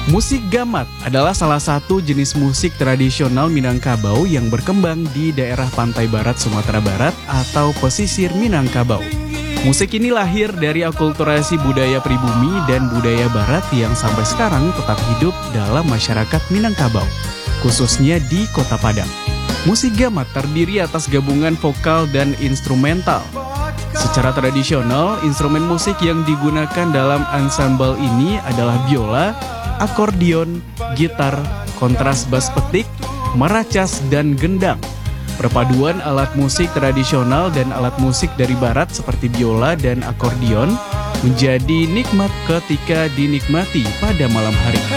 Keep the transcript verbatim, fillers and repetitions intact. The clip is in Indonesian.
Musik gamat adalah salah satu jenis musik tradisional Minangkabau yang berkembang di daerah pantai barat Sumatera Barat atau pesisir Minangkabau. Musik ini lahir dari akulturasi budaya pribumi dan budaya barat yang sampai sekarang tetap hidup dalam masyarakat Minangkabau, khususnya di Kota Padang. Musik gamat terdiri atas gabungan vokal dan instrumental. Secara tradisional, instrumen musik yang digunakan dalam ensemble ini adalah biola, akordeon, gitar, kontras bas petik, maracas, dan gendang. Perpaduan alat musik tradisional dan alat musik dari barat seperti biola dan akordeon menjadi nikmat ketika dinikmati pada malam hari.